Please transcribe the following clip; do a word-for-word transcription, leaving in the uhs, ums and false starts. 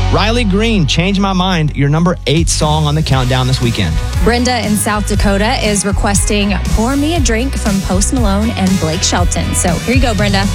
Riley Green, Change My Mind, your number eight song on the countdown this weekend. Brenda in South Dakota is requesting Pour Me a Drink from Post Malone and Blake Shelton. So here you go, Brenda.